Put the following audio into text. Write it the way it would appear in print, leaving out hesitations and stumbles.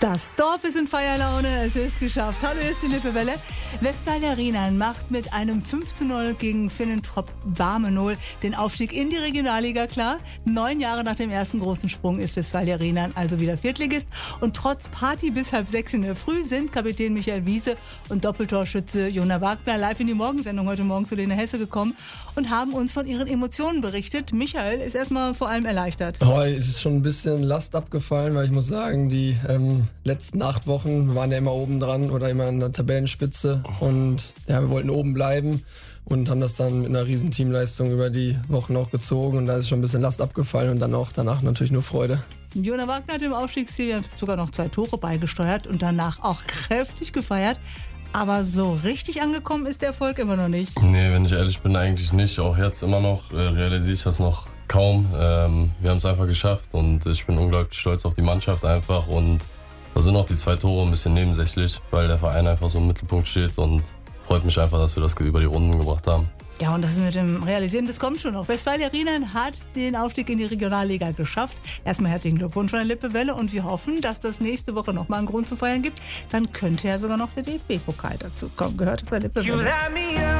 Das Dorf ist in Feierlaune, es ist geschafft. Hallo, hier ist die Lippewelle. Westfalia Rheinland macht mit einem 5:0 gegen Finnentrop Barmenol den Aufstieg in die Regionalliga klar. 9 Jahre nach dem ersten großen Sprung ist Westfalia Rheinland also wieder Viertligist. Und trotz Party bis 5:30 in der Früh sind Kapitän Michael Wiese und Doppeltorschütze Jona Wagner live in die Morgensendung heute Morgen zu Lene Hesse gekommen und haben uns von ihren Emotionen berichtet. Michael ist erstmal vor allem erleichtert. Es ist schon ein bisschen Last abgefallen, weil ich muss sagen, die letzten 8 Wochen waren ja immer oben dran oder immer an der Tabellenspitze und ja, wir wollten oben bleiben und haben das dann mit einer riesen Teamleistung über die Wochen auch gezogen und da ist schon ein bisschen Last abgefallen und dann auch danach natürlich nur Freude. Jona Wagner hat im Aufstiegsziel ja sogar noch 2 Tore beigesteuert und danach auch kräftig gefeiert. Aber so richtig angekommen ist der Erfolg immer noch nicht. Nee, wenn ich ehrlich bin, eigentlich nicht. Auch jetzt immer noch realisiere ich das noch kaum. Wir haben es einfach geschafft und ich bin unglaublich stolz auf die Mannschaft einfach. Und da sind auch die 2 Tore ein bisschen nebensächlich, weil der Verein einfach so im Mittelpunkt steht und freut mich einfach, dass wir das über die Runden gebracht haben. Ja, und das mit dem Realisieren, das kommt schon noch. Westfalia Rheinland hat den Aufstieg in die Regionalliga geschafft. Erstmal herzlichen Glückwunsch von der Lippewelle und wir hoffen, dass das nächste Woche nochmal einen Grund zum Feiern gibt. Dann könnte ja sogar noch der DFB-Pokal dazu kommen. Gehört das bei Lippewelle?